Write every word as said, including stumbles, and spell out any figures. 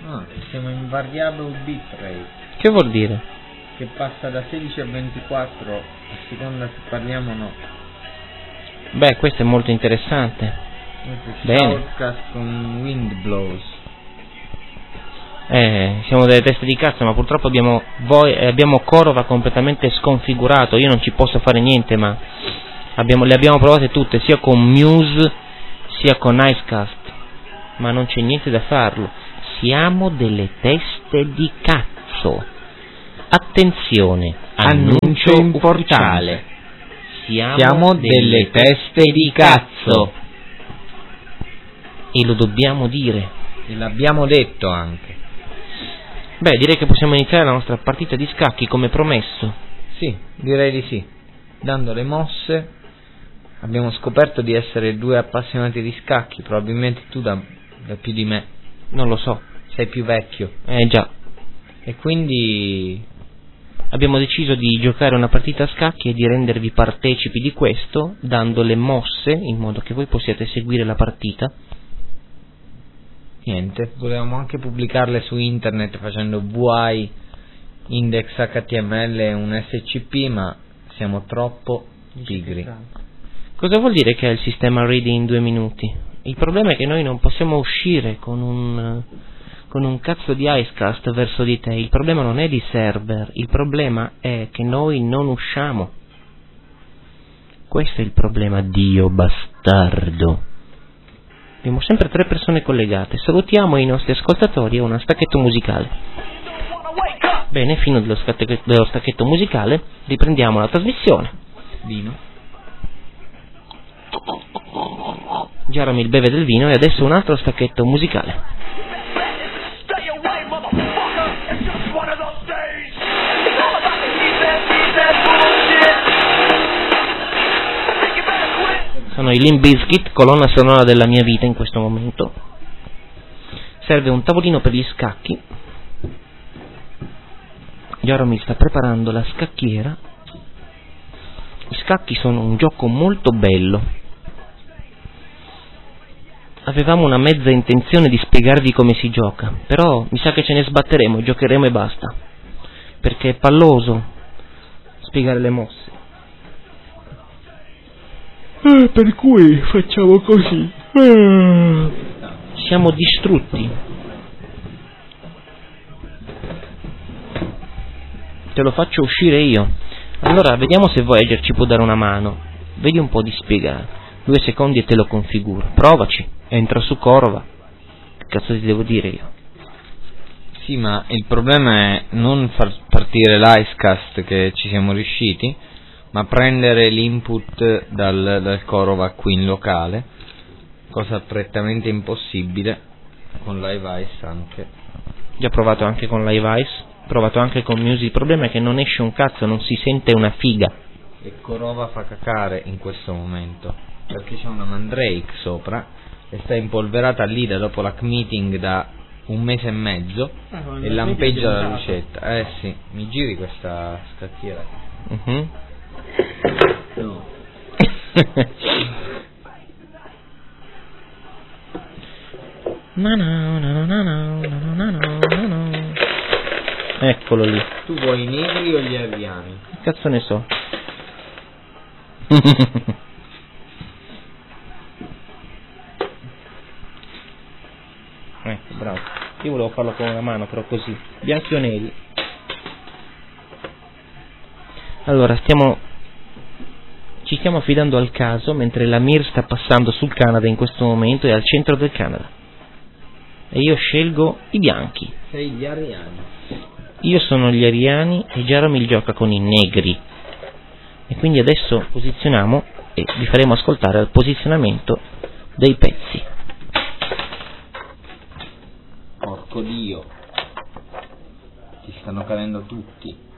No, siamo in variable bitrate. Che vuol dire? Che passa da sedici a ventiquattro, a seconda se parliamo o no. Beh, questo è molto interessante. Bene. Shoutcast con wind blows. Eh, siamo delle teste di cazzo, ma purtroppo abbiamo, voi, eh, abbiamo Korova completamente sconfigurato. Io non ci posso fare niente, ma abbiamo, le abbiamo provate tutte, sia con Muse sia con Icecast, ma non c'è niente da farlo. Siamo delle teste di cazzo. Attenzione, annuncio, annuncio importante. Siamo, Siamo delle teste di cazzo. E lo dobbiamo dire. E l'abbiamo detto anche. Beh, direi che possiamo iniziare la nostra partita di scacchi come promesso. Sì, direi di sì. Dando le mosse, abbiamo scoperto di essere due appassionati di scacchi. Probabilmente tu da, da più di me. Non lo so. Sei più vecchio. Eh già. E quindi abbiamo deciso di giocare una partita a scacchi e di rendervi partecipi di questo, dando le mosse in modo che voi possiate seguire la partita. Niente, volevamo anche pubblicarle su internet facendo V I, index H T M L e un S C P, ma siamo troppo pigri. Cosa vuol dire che è il sistema ready in due minuti? Il problema è che noi non possiamo uscire con un con un cazzo di Icecast verso di te. Il problema non è di server, il problema è che noi non usciamo. Questo è il problema, Dio bastardo. Abbiamo sempre tre persone collegate. Salutiamo i nostri ascoltatori a uno stacchetto musicale. Bene, fino dello, dello stacchetto musicale riprendiamo la trasmissione. Vino. Jaromil beve del vino e adesso un altro stacchetto musicale. Sono i Limp Bizkit, colonna sonora della mia vita in questo momento. Serve un tavolino per gli scacchi. Jaromil sta preparando la scacchiera. Gli scacchi sono un gioco molto bello. Avevamo una mezza intenzione di spiegarvi come si gioca, però mi sa che ce ne sbatteremo, giocheremo e basta, perché è palloso spiegare le mosse. Eh, per cui facciamo così. Eh. Siamo distrutti. Te lo faccio uscire io. Allora vediamo se Voyager ci può dare una mano. Vedi un po' di spiegare. Due secondi e te lo configuro. Provaci. Entra su Korova. Che cazzo ti devo dire io? Sì, ma il problema è non far partire l'Icecast, che ci siamo riusciti, ma prendere l'input dal, dal Korova qui in locale, cosa prettamente impossibile con LiveIce anche. Già provato anche con LiveIce, provato anche con Music. Il problema è che non esce un cazzo, non si sente una figa. E Korova fa cacare in questo momento, perché c'è una Mandrake sopra e sta impolverata lì da dopo la meeting da un mese e mezzo ah, e lampeggia la lucetta. Eh sì, mi giri questa scacchiera? Uh-huh. No. no, no, no, no, no, no, no, no, no. Eccolo lì. Tu vuoi i negri o gli ariani? Che cazzo ne so? Ecco, bravo. Io volevo farlo con una mano, però così. Bianchi o neri? Allora, stiamo ci stiamo affidando al caso, mentre la Mir sta passando sul Canada in questo momento, è al centro del Canada. E io scelgo i bianchi. Sei gli ariani. Io sono gli ariani e Jaromil gioca con i negri. E quindi adesso posizioniamo e vi faremo ascoltare il posizionamento dei pezzi. Porco Dio. Ci stanno cadendo tutti.